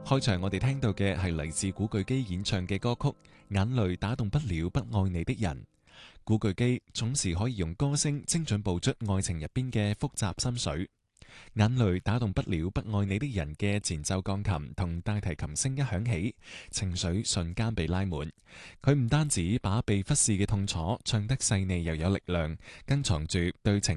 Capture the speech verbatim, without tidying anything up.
開場我哋聽到嘅係嚟自古巨基演唱嘅歌曲《眼淚打動不了不愛你的人》。古巨基總是可以用歌聲精準捕捉愛情入邊嘅複雜心水。眼淚打動不了不愛你的人嘅前奏鋼琴同大提琴聲一響起，情緒瞬間被拉滿。佢唔單止把被忽視嘅痛楚唱得細膩又有力量，更藏住對情